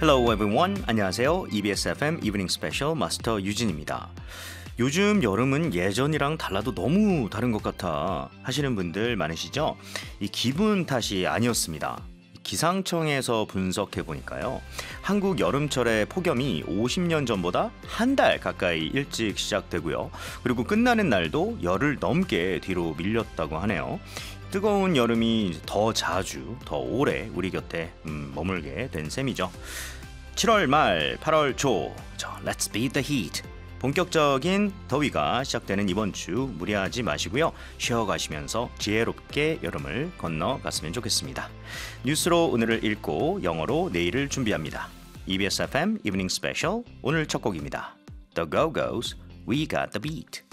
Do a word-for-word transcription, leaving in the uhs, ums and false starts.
Hello everyone. 안녕하세요. 이비에스 에프엠 이브닝 스페셜 마스터 유진입니다. 요즘 여름은 예전이랑 달라도 너무 다른 것 같아 하시는 분들 많으시죠? 이 기분 탓이 아니었습니다. 기상청에서 분석해 보니까요. 한국 여름철의 폭염이 오십 년 전보다 한 달 가까이 일찍 시작되고요. 그리고 끝나는 날도 열흘 넘게 뒤로 밀렸다고 하네요. 뜨거운 여름이 더 자주, 더 오래 우리 곁에 음, 머물게 된 셈이죠. 칠월 말, 팔월 초, 저 Let's beat the heat. 본격적인 더위가 시작되는 이번 주 무리하지 마시고요. 쉬어가시면서 지혜롭게 여름을 건너갔으면 좋겠습니다. 뉴스로 오늘을 읽고 영어로 내일을 준비합니다. 이비에스 에프엠 이브닝 스페셜 오늘 첫 곡입니다. The Go-Go's We Got the Beat.